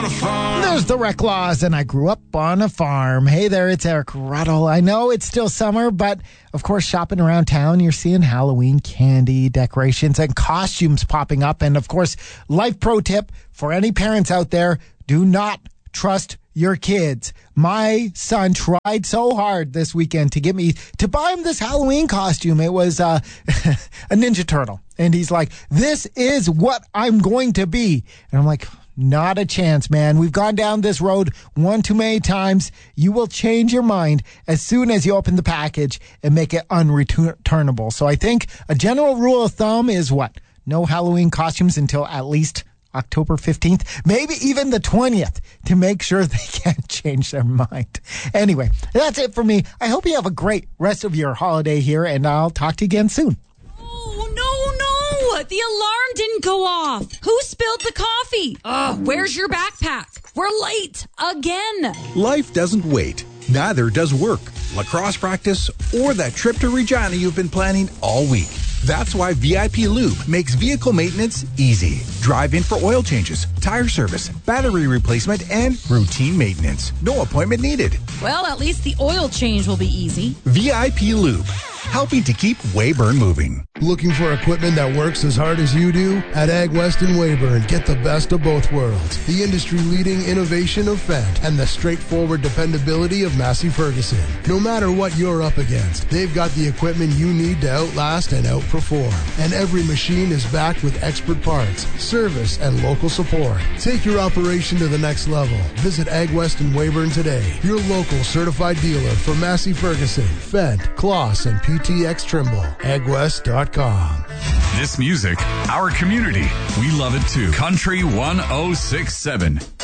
on a farm. There's the Rec Laws, and I grew up on a farm. Hey there, it's Eric Ruddle. I know it's still summer, but of course, shopping around town, you're seeing Halloween candy, decorations, and costumes popping up. And of course, life pro tip for any parents out there, do not trust your kids. My son tried so hard this weekend to get me to buy him this Halloween costume. It was a Ninja Turtle. And he's like, this is what I'm going to be. And I'm like, not a chance, man. We've gone down this road one too many times. You will change your mind as soon as you open the package and make it unreturnable. So I think a general rule of thumb is what? No Halloween costumes until at least October 15th, maybe even the 20th, to make sure they can't change their mind. Anyway, that's it for me. I hope you have a great rest of your holiday here, and I'll talk to you again soon. Oh, no. The alarm didn't go off. Who spilled the coffee? Where's your backpack? We're late again. Life doesn't wait. Neither does work, lacrosse practice, or that trip to Regina you've been planning all week. That's why VIP Lube makes vehicle maintenance easy. Drive in for oil changes, tire service, battery replacement, and routine maintenance. No appointment needed. Well, at least the oil change will be easy. VIP Lube, helping to keep Weyburn moving. Looking for equipment that works as hard as you do? At Ag West in Weyburn, get the best of both worlds. The industry-leading innovation of Fendt and the straightforward dependability of Massey Ferguson. No matter what you're up against, they've got the equipment you need to outlast and outperform. And every machine is backed with expert parts, service, and local support. Take your operation to the next level. Visit Ag West in Weyburn today, your local certified dealer for Massey Ferguson, Fendt, Kloss, and PTX Trimble. AgWest.com. This music, our community. We love it too. Country 1067.